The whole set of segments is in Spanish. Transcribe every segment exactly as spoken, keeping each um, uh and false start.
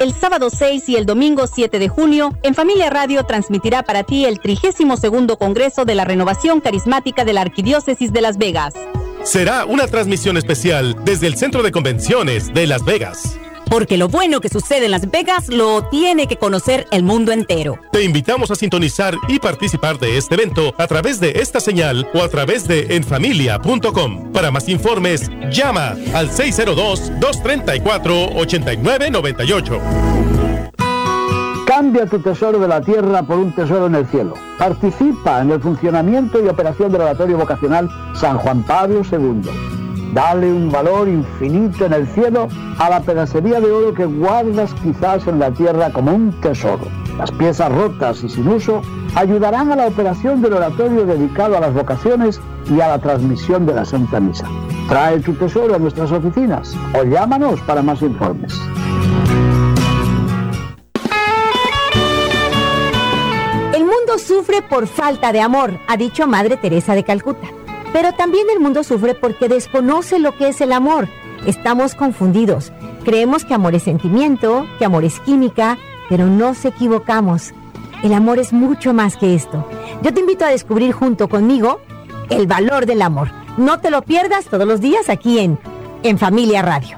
El sábado seis y el domingo siete de junio, En Familia Radio transmitirá para ti el trigésimo segundo Congreso de la Renovación Carismática de la Arquidiócesis de Las Vegas. Será una transmisión especial desde el Centro de Convenciones de Las Vegas. Porque lo bueno que sucede en Las Vegas lo tiene que conocer el mundo entero. Te invitamos a sintonizar y participar de este evento a través de esta señal o a través de en familia punto com. Para más informes, llama al seis cero dos, dos tres cuatro, ocho nueve nueve ocho. Cambia tu tesoro de la tierra por un tesoro en el cielo. Participa en el funcionamiento y operación del Oratorio Vocacional San Juan Pablo segundo. Dale un valor infinito en el cielo a la pedacería de oro que guardas quizás en la tierra como un tesoro. Las piezas rotas y sin uso ayudarán a la operación del oratorio dedicado a las vocaciones y a la transmisión de la Santa Misa. Trae tu tesoro a nuestras oficinas o llámanos para más informes. El mundo sufre por falta de amor, ha dicho Madre Teresa de Calcuta. Pero también el mundo sufre porque desconoce lo que es el amor. Estamos confundidos. Creemos que amor es sentimiento, que amor es química, pero nos equivocamos. El amor es mucho más que esto. Yo te invito a descubrir junto conmigo el valor del amor. No te lo pierdas todos los días aquí en, en Familia Radio.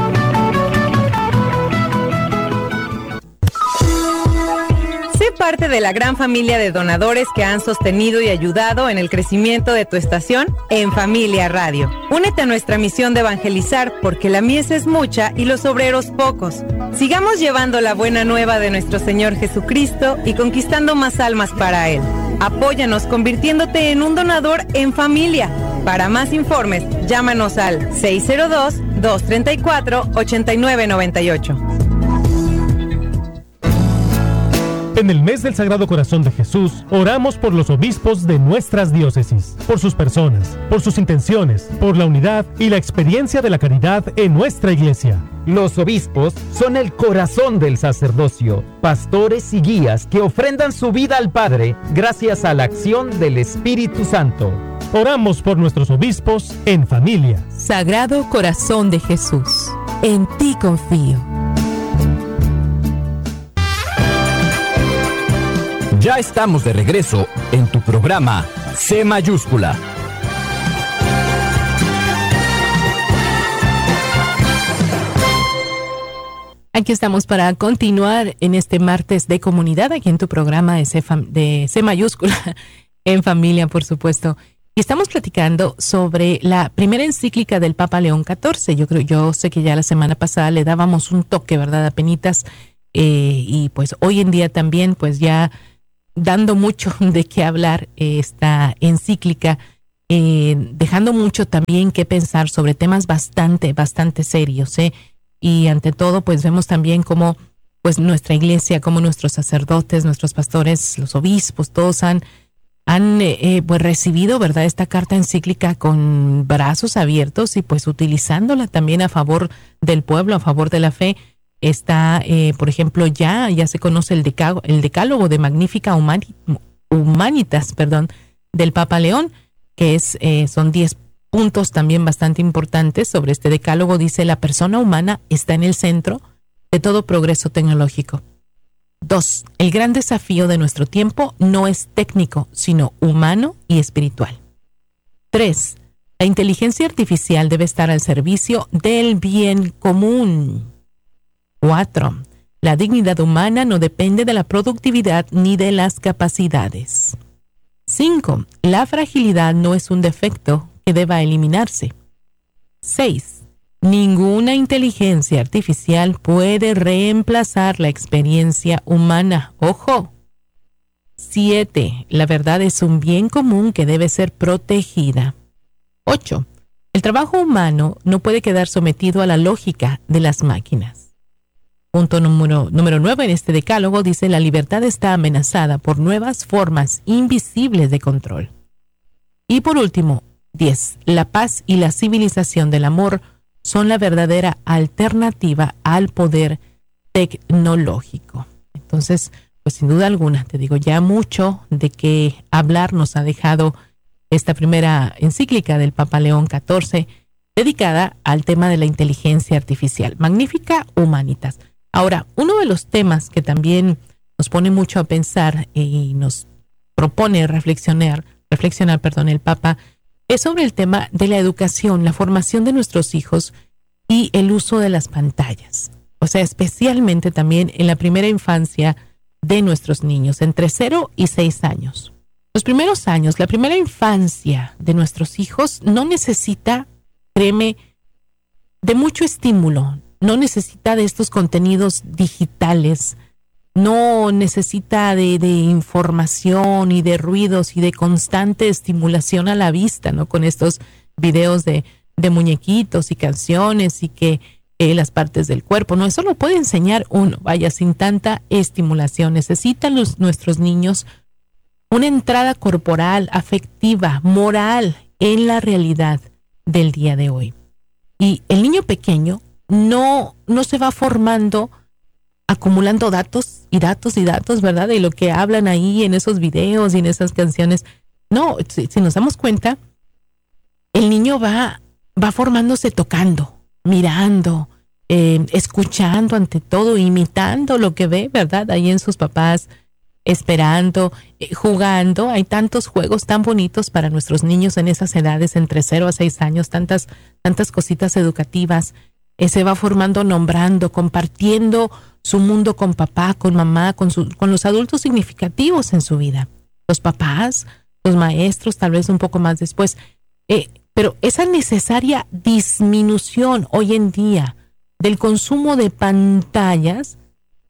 Sé parte de la gran familia de donadores que han sostenido y ayudado en el crecimiento de tu estación En Familia Radio. Únete a nuestra misión de evangelizar porque la mies es mucha y los obreros pocos. Sigamos llevando la buena nueva de nuestro Señor Jesucristo y conquistando más almas para Él. Apóyanos convirtiéndote en un donador en familia. Para más informes, llámanos al seis cero dos, dos tres cuatro, ocho nueve nueve ocho. En el mes del Sagrado Corazón de Jesús, oramos por los obispos de nuestras diócesis, por sus personas, por sus intenciones, por la unidad y la experiencia de la caridad en nuestra iglesia. Los obispos son el corazón del sacerdocio, pastores y guías que ofrendan su vida al Padre gracias a la acción del Espíritu Santo. Oramos por nuestros obispos en familia. Sagrado Corazón de Jesús, en ti confío. Ya estamos de regreso en tu programa C Mayúscula. Aquí estamos para continuar en este martes de comunidad, aquí en tu programa de C, de C Mayúscula, en familia, por supuesto. Y estamos platicando sobre la primera encíclica del Papa León catorce. Yo creo, yo sé que ya la semana pasada le dábamos un toque, ¿verdad? Apenitas, eh, y pues hoy en día también, pues ya dando mucho de qué hablar eh, esta encíclica, eh, dejando mucho también que pensar sobre temas bastante, bastante serios, ¿eh? Y ante todo, pues vemos también cómo pues nuestra iglesia, cómo nuestros sacerdotes, nuestros pastores, los obispos, todos han, han eh, pues recibido, ¿verdad?, esta carta encíclica con brazos abiertos y pues utilizándola también a favor del pueblo, a favor de la fe. Está, eh, por ejemplo, ya, ya se conoce el, decago, el decálogo de Magnifica Humani, Humanitas, perdón, del Papa León, que es, eh, son diez puntos también bastante importantes. Sobre este decálogo dice: la persona humana está en el centro de todo progreso tecnológico. Dos, el gran desafío de nuestro tiempo no es técnico, sino humano y espiritual. Tres, la inteligencia artificial debe estar al servicio del bien común. Cuatro, la dignidad humana no depende de la productividad ni de las capacidades. Cinco, la fragilidad no es un defecto que deba eliminarse. Seis, ninguna inteligencia artificial puede reemplazar la experiencia humana. ¡Ojo! Siete, la verdad es un bien común que debe ser protegida. Ocho, el trabajo humano no puede quedar sometido a la lógica de las máquinas. Punto número, número nueve en este decálogo dice: la libertad está amenazada por nuevas formas invisibles de control. Y por último, diez. La paz y la civilización del amor son la verdadera alternativa al poder tecnológico. Entonces, pues sin duda alguna, te digo, ya mucho de qué hablar nos ha dejado esta primera encíclica del Papa León catorce, dedicada al tema de la inteligencia artificial. Magnifica Humanitas. Ahora, uno de los temas que también nos pone mucho a pensar y nos propone reflexionar, reflexionar, perdón, el Papa, es sobre el tema de la educación, la formación de nuestros hijos y el uso de las pantallas. O sea, especialmente también en la primera infancia de nuestros niños, entre cero y seis años. Los primeros años, la primera infancia de nuestros hijos no necesita, créeme, de mucho estímulo, no necesita de estos contenidos digitales, no necesita de, de información y de ruidos y de constante estimulación a la vista, ¿no? Con estos videos de, de muñequitos y canciones y que eh, las partes del cuerpo, ¿no? Eso lo puede enseñar uno, vaya, sin tanta estimulación. Necesitan los, nuestros niños una entrada corporal, afectiva, moral en la realidad del día de hoy. Y el niño pequeño no, no se va formando acumulando datos y datos y datos, ¿verdad? De lo que hablan ahí en esos videos y en esas canciones. No, si, si nos damos cuenta, el niño va, va formándose tocando, mirando, eh, escuchando ante todo, imitando lo que ve, ¿verdad? Ahí en sus papás, esperando, eh, jugando. Hay tantos juegos tan bonitos para nuestros niños en esas edades, entre cero a seis años, tantas, tantas cositas educativas. Eh, se va formando, nombrando, compartiendo su mundo con papá, con mamá, con, su, con los adultos significativos en su vida. Los papás, los maestros, tal vez un poco más después. Eh, pero esa necesaria disminución hoy en día del consumo de pantallas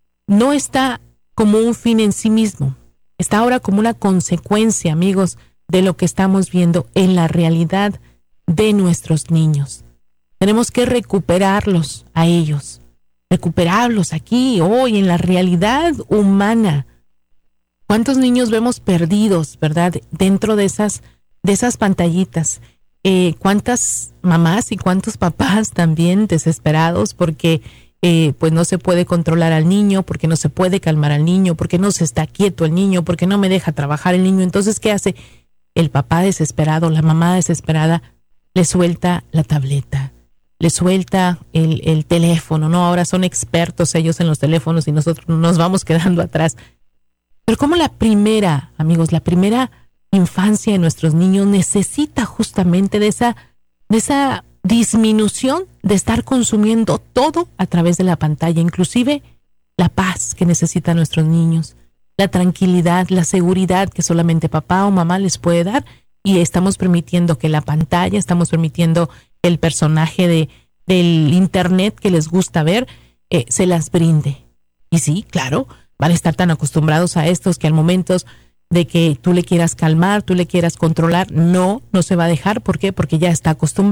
no está como un fin en sí mismo. Está ahora como una consecuencia, amigos, de lo que estamos viendo en la realidad de nuestros niños. Tenemos que recuperarlos a ellos, recuperarlos aquí, hoy, en la realidad humana. ¿Cuántos niños vemos perdidos, verdad, dentro de esas, de esas pantallitas? Eh, ¿Cuántas mamás y cuántos papás también desesperados porque Eh, pues no se puede controlar al niño, porque no se puede calmar al niño, porque no se está quieto el niño, porque no me deja trabajar el niño? Entonces, ¿qué hace? El papá desesperado, la mamá desesperada, le suelta la tableta, le suelta el, el teléfono, ¿no? Ahora son expertos ellos en los teléfonos y nosotros nos vamos quedando atrás. Pero como la primera, amigos, la primera infancia de nuestros niños necesita justamente de esa, de esa disminución de estar consumiendo todo a través de la pantalla, inclusive la paz que necesitan nuestros niños, la tranquilidad, la seguridad que solamente papá o mamá les puede dar, y estamos permitiendo que la pantalla, estamos permitiendo el personaje de, del internet que les gusta ver, eh, se las brinde. Y sí, claro, van a estar tan acostumbrados a estos que al momento de que tú le quieras calmar, tú le quieras controlar, no, no se va a dejar. ¿Por qué? Porque ya está acostumbrado.